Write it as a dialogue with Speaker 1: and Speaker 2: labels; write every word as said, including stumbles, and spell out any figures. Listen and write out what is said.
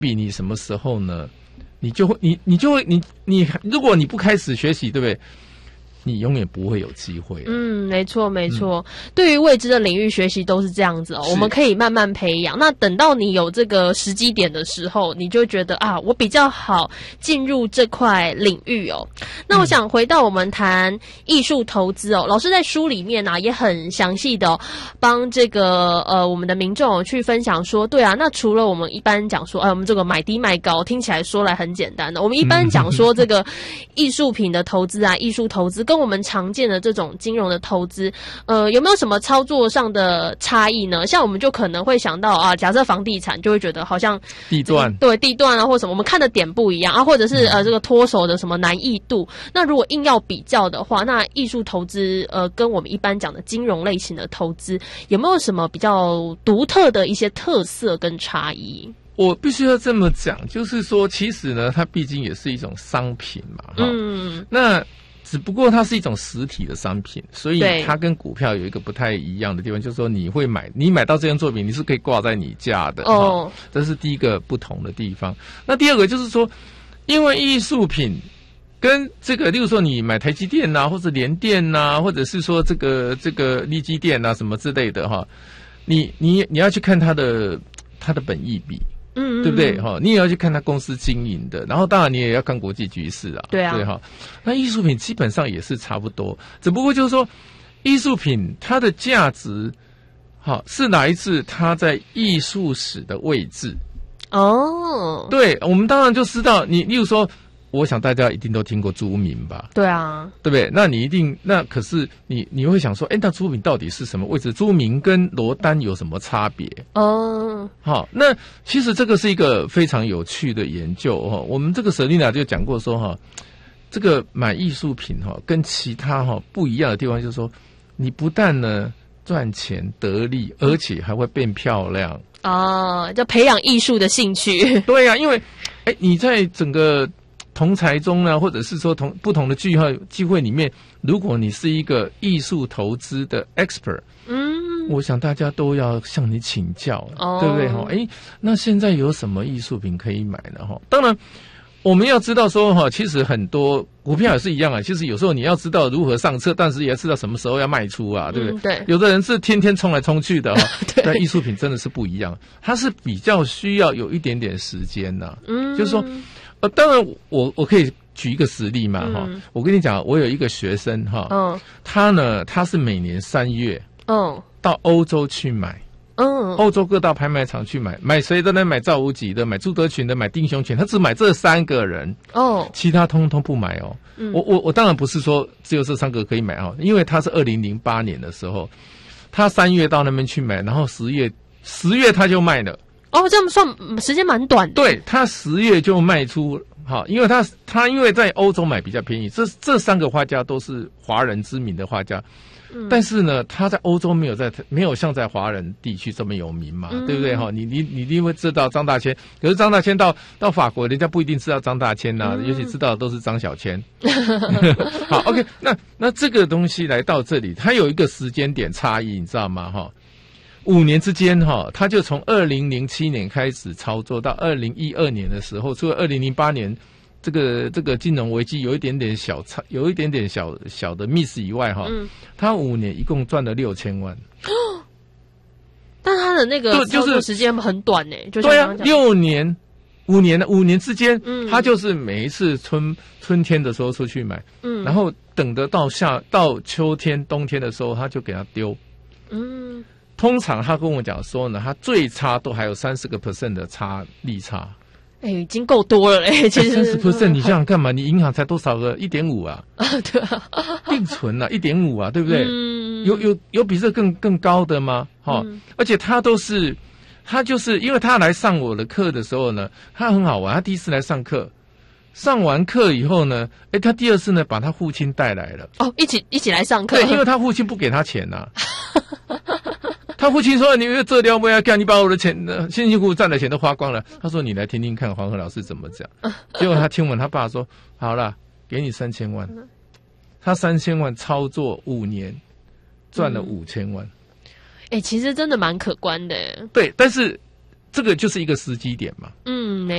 Speaker 1: 比你什么时候呢？你就会，你你就会，你你，如果你不开始学习，对不对？你永远不会有机会。
Speaker 2: 嗯，没错没错、嗯、对于未知的领域学习都是这样子哦，我们可以慢慢培养，那等到你有这个时机点的时候，你就觉得啊，我比较好进入这块领域哦。那我想回到我们谈艺术投资哦、嗯、老师在书里面啊也很详细的、哦、帮这个呃我们的民众、哦、去分享说，对啊，那除了我们一般讲说哎，我们这个买低买高听起来说来很简单的，我们一般讲说这个艺术品的投资啊艺术投资跟我们常见的这种金融的投资，呃，有没有什么操作上的差异呢？像我们就可能会想到啊，假设房地产就会觉得好像
Speaker 1: 地段，
Speaker 2: 对地段啊，或什么，我们看的点不一样啊，或者是呃这个脱手的什么难易度。那如果硬要比较的话，那艺术投资呃跟我们一般讲的金融类型的投资有没有什么比较独特的一些特色跟差异？
Speaker 1: 我必须要这么讲，就是说，其实呢，它毕竟也是一种商品嘛，嗯，那。只不过它是一种实体的商品，所以它跟股票有一个不太一样的地方，就是说你会买，你买到这件作品，你是可以挂在你家的哦，这是第一个不同的地方。那第二个就是说，因为艺术品跟这个，例如说你买台积电呐、啊，或者联电呐、啊，或者是说这个这个力积电呐、啊、什么之类的哈，你你你要去看它的它的本益比。嗯，对不对？哈，你也要去看他公司经营的，然后当然你也要看国际局势啊。
Speaker 2: 对啊，
Speaker 1: 对哈。那艺术品基本上也是差不多，只不过就是说，艺术品它的价值，好是来自它在艺术史的位置。哦，对，我们当然就知道你，例如说。我想大家一定都听过朱铭吧？
Speaker 2: 对啊，
Speaker 1: 对不对？那你一定那可是你你会想说，哎，那朱铭到底是什么位置？朱铭跟罗丹有什么差别？哦，好，那其实这个是一个非常有趣的研究哈、哦。我们这个舍丽娜就讲过说哈，这个买艺术品哈跟其他哈不一样的地方，就是说你不但呢赚钱得利，而且还会变漂亮。
Speaker 2: 哦，就培养艺术的兴趣。
Speaker 1: 对呀、啊，因为哎你在整个同才中呢，或者是说同不同的聚会聚会里面，如果你是一个艺术投资的 expert， 嗯，我想大家都要向你请教，哦、对不对哈？哎，那现在有什么艺术品可以买呢？哈，当然我们要知道说哈，其实很多股票也是一样啊。其实有时候你要知道如何上车，但是也要知道什么时候要卖出啊，对不对？嗯、对。有的人是天天冲来冲去的哈，但艺术品真的是不一样，它是比较需要有一点点时间呐、啊。嗯，就是说。呃，当然我我可以举一个实例嘛哈、嗯，我跟你讲，我有一个学生哈，嗯，他呢他是每年三月，嗯，到欧洲去买，嗯，欧洲各大拍卖场去买，买谁的呢？买赵无极的，买朱德群的，买丁雄全，他只买这三个人，哦，其他通通不买哦。嗯、我我我当然不是说只有这三个可以买哦，因为他是二零零八年的时候，他三月到那边去买，然后十月十月他就卖了。
Speaker 2: 哦，这样算时间蛮短的。
Speaker 1: 对，他十月就卖出，好，因为他他因为在欧洲买比较便宜，这这三个画家都是华人知名的画家，嗯、但是呢，他在欧洲没有在没有像在华人地区这么有名嘛，嗯、对不对哈？你你你一定会知道张大千，可是张大千到到法国，人家不一定知道张大千呐、啊，嗯、尤其知道的都是张小千。好 ，OK， 那那这个东西来到这里，它有一个时间点差异，你知道吗？哈。五年之间哈，他就从二零零七年开始操作到二零一二年的时候，除了二零零八年这个这个金融危机有一点点小差，有一点点小小的 miss 以外哈，嗯、他五年一共赚了六千万。
Speaker 2: 但他的那个操作时间很短呢、欸，就像
Speaker 1: 对啊，六年、五年的五年之间，嗯、他就是每一次春春天的时候出去买，嗯，然后等得到夏到秋天、冬天的时候，他就给他丢，嗯。通常他跟我讲说呢，他最差都还有三十个 percent 的差利差，
Speaker 2: 哎、欸，已经够多了嘞。其实
Speaker 1: 三十 percent， 你想想看嘛，你银行才多少个一点五啊？
Speaker 2: 啊，对啊，
Speaker 1: 定存啊，一点五啊，对不对？嗯，有有有比这更更高的吗？哈、哦，嗯、而且他都是，他就是因为他来上我的课的时候呢，他很好玩，他第一次来上课。上完课以后呢，哎，他第二次呢，把他父亲带来了。
Speaker 2: 哦，一起一起来上课。
Speaker 1: 对，因为他父亲不给他钱呐、啊。他父亲说：“你这撩不要干，你把我的钱、辛辛苦苦赚的钱都花光了。”他说：“你来听听看黄河老师怎么讲。”结果他听完，他爸说：“好了，给你三千万。”他三千万操作五年，赚了五千万。
Speaker 2: 哎、嗯欸，其实真的蛮可观的。
Speaker 1: 对，但是这个就是一个时机点嘛。
Speaker 2: 嗯，没